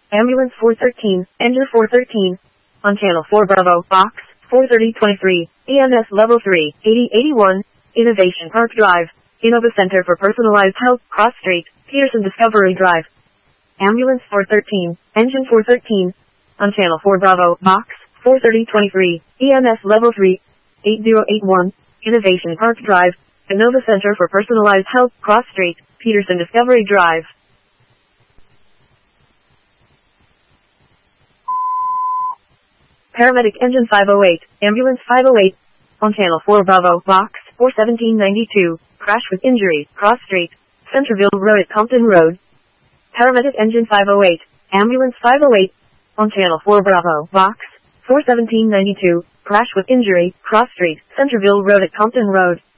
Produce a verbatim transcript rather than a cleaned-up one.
Ambulance four thirteen, engine four thirteen. On channel four Bravo, box, four thirty twenty-three, E M S level three, eighty eighty-one, Innovation Park Drive, Innova Center for Personalized Health, Cross Street, Peterson Discovery Drive. Ambulance four thirteen, engine four thirteen. On channel four Bravo, box, four thirty twenty-three, E M S level three, eighty eighty-one, Innovation Park Drive, Innova Center for Personalized Health, Cross Street, Peterson Discovery Drive. Paramedic engine five oh eight, ambulance five oh eight. On channel four Bravo, box, four seventeen ninety-two, crash with injury, Cross Street, Centerville Road at Compton Road. Paramedic engine five oh eight, ambulance five oh eight. On channel four Bravo, box, four seventeen ninety-two, crash with injury, Cross Street, Centerville Road at Compton Road.